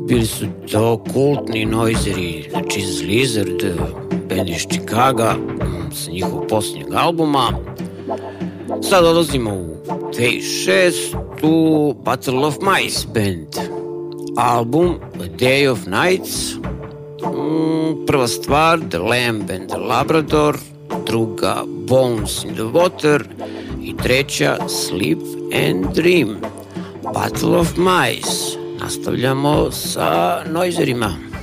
Bili su to kultni noizeri, znači Lizard, band iz Chicaga, sa njihovog posljednjeg albuma. Sad odlazimo u 2006. Battle of Mice band. Album A Day of Nights. Prva stvar The Lamb and the Labrador, druga Bones in the Water i treća Sleep and Dream. Battle of Mice. Nastavljamo sa noizerima.